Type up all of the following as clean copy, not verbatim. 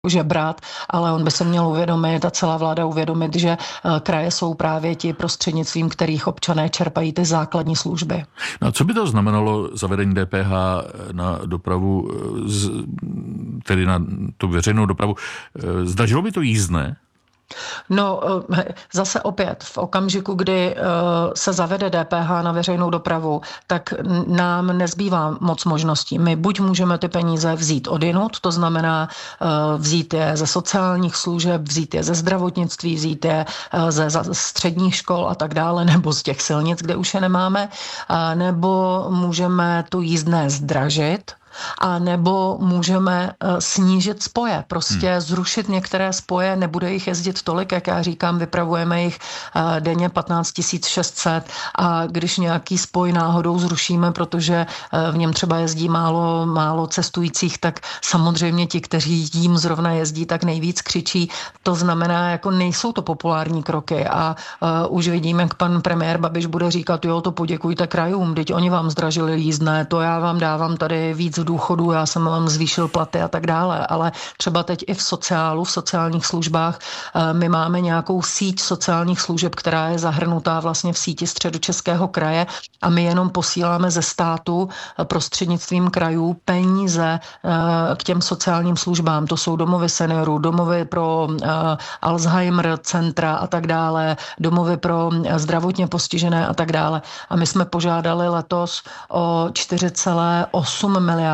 žebrat, ale on by se měl uvědomit a celá vláda uvědomit, že kraje jsou právě ti, prostřednictvím kterých občané čerpají ty základní služby. No a co by to znamenalo zavedení DPH na dopravu, tedy na tu veřejnou dopravu? Zdražilo by to jízdné? No zase opět, v okamžiku, kdy se zavede DPH na veřejnou dopravu, tak nám nezbývá moc možností. My buď můžeme ty peníze vzít odjinud, to znamená vzít je ze sociálních služeb, vzít je ze zdravotnictví, vzít je ze středních škol a tak dále, nebo z těch silnic, kde už je nemáme, nebo můžeme tu jízdné zdražit, a nebo můžeme snížit spoje, prostě zrušit některé spoje, nebude jich jezdit tolik, jak já říkám, vypravujeme jich denně 15 600 a když nějaký spoj náhodou zrušíme, protože v něm třeba jezdí málo cestujících, tak samozřejmě ti, kteří jím zrovna jezdí, tak nejvíc křičí. To znamená, jako nejsou to populární kroky a už vidím, jak pan premiér Babiš bude říkat, jo, to poděkujte krajům, teď oni vám zdražili jízdné, to já vám dávám tady víc důchodu, já jsem vám zvýšil platy a tak dále, ale třeba teď i v sociálních službách my máme nějakou síť sociálních služeb, která je zahrnutá vlastně v síti Středočeského kraje a my jenom posíláme ze státu prostřednictvím krajů peníze k těm sociálním službám. To jsou domovy seniorů, domovy pro Alzheimer centra a tak dále, domovy pro zdravotně postižené a tak dále. A my jsme požádali letos o 4,8 miliard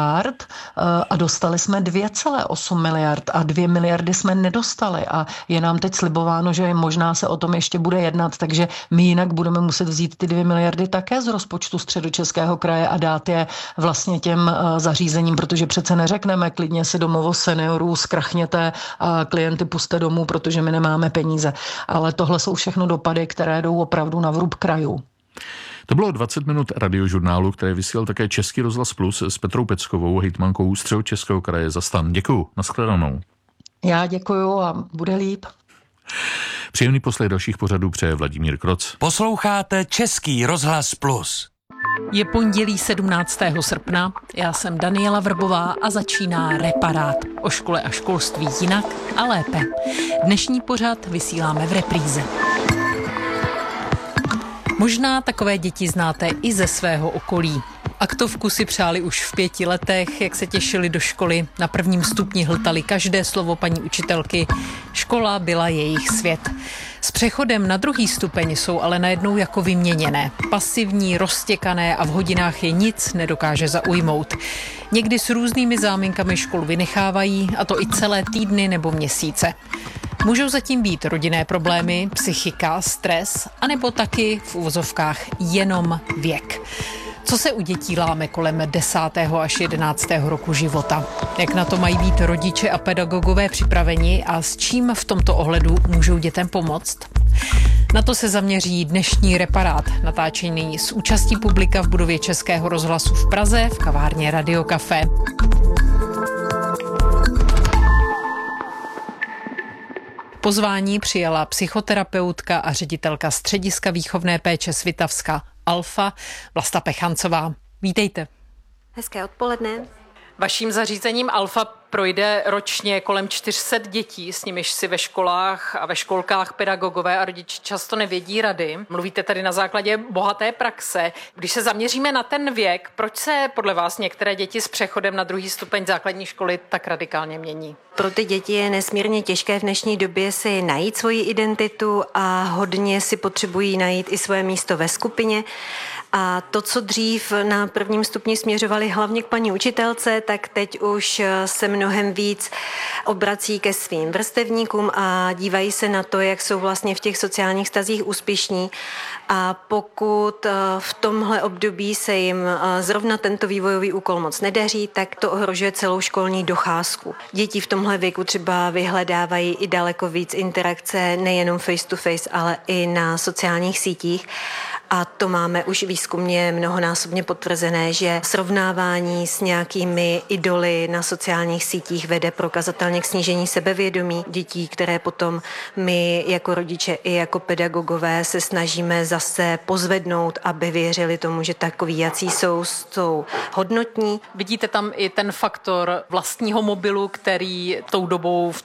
a dostali jsme 2,8 miliard a 2 miliardy jsme nedostali a je nám teď slibováno, že možná se o tom ještě bude jednat, takže my jinak budeme muset vzít ty 2 miliardy také z rozpočtu Středočeského kraje a dát je vlastně těm zařízením, protože přece neřekneme klidně si domovo seniorů zkrachněte a klienty puste domů, protože my nemáme peníze. Ale tohle jsou všechno dopady, které jdou opravdu na vrub krajů. To bylo 20 minut radiožurnálu, které vysílal také Český rozhlas Plus s Petrou Peckovou, hejtmankou Středočeského kraje za STAN. Děkuju, nashledanou. Já děkuju a bude líp. Příjemný poslech dalších pořadů přeje Vladimír Kroc. Posloucháte Český rozhlas Plus. Je pondělí 17. srpna, já jsem Daniela Vrbová a začíná Reparát. O škole a školství jinak a lépe. Dnešní pořad vysíláme v repríze. Možná takové děti znáte i ze svého okolí. Aktovku si přáli už v 5 letech, jak se těšili do školy. Na prvním stupni hltali každé slovo paní učitelky. Škola byla jejich svět. S přechodem na druhý stupeň jsou ale najednou jako vyměněné. Pasivní, roztěkané a v hodinách je nic nedokáže zaujmout. Někdy s různými záminkami školu vynechávají, a to i celé týdny nebo měsíce. Můžou zatím být rodinné problémy, psychika, stres, anebo taky v uvozovkách jenom věk. Co se u dětí láme kolem 10. až 11. roku života? Jak na to mají být rodiče a pedagogové připraveni a s čím v tomto ohledu můžou dětem pomoct? Na to se zaměří dnešní Reparát, natáčený s účastí publika v budově Českého rozhlasu v Praze v kavárně Radio Café. Pozvání přijala psychoterapeutka a ředitelka Střediska výchovné péče Svitavska Alfa Vlasta Pechancová. Vítejte. Hezké odpoledne. Vaším zařízením Alfa projde ročně kolem 400 dětí, s nimiž si ve školách a ve školkách pedagogové a rodiče často nevědí rady. Mluvíte tady na základě bohaté praxe. Když se zaměříme na ten věk, proč se podle vás některé děti s přechodem na druhý stupeň základní školy tak radikálně mění? Pro ty děti je nesmírně těžké v dnešní době si najít svoji identitu a hodně si potřebují najít i své místo ve skupině. A to, co dřív na prvním stupni směřovali hlavně k paní učitelce, tak teď už se mnohem víc obrací ke svým vrstevníkům a dívají se na to, jak jsou vlastně v těch sociálních vztazích úspěšní. A pokud v tomhle období se jim zrovna tento vývojový úkol moc nedaří, tak to ohrožuje celou školní docházku. Děti v tomhle věku třeba vyhledávají i daleko víc interakce, nejenom face to face, ale i na sociálních sítích. A to máme už výzkumně mnohonásobně potvrzené, že srovnávání s nějakými idoly na sociálních sítích vede prokazatelně k snížení sebevědomí dětí, které potom my jako rodiče i jako pedagogové se snažíme zase pozvednout, aby věřili tomu, že takoví, jací jsou hodnotní. Vidíte tam i ten faktor vlastního mobilu, který tou dobou v